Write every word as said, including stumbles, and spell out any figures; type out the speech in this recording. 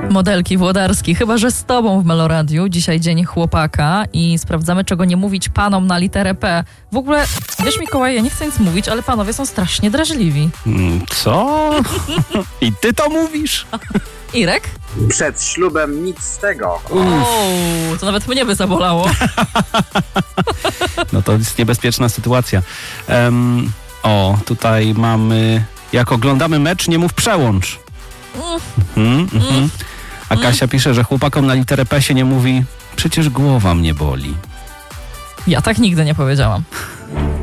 Modelki Włodarski, chyba że z tobą w Meloradiu. Dzisiaj dzień chłopaka i sprawdzamy, czego nie mówić panom na literę P. W ogóle, wiesz Mikołaj, ja nie chcę nic mówić, ale panowie są strasznie drażliwi. Co? I ty to mówisz? Irek? Przed ślubem nic z tego. O, to nawet mnie by zabolało. No to jest niebezpieczna sytuacja. Um, o, tutaj mamy... Jak oglądamy mecz, nie mów przełącz. Mm, mm, mm. A Kasia pisze, że chłopakom na literę P się nie mówi przecież głowa mnie boli. Ja tak nigdy nie powiedziałam.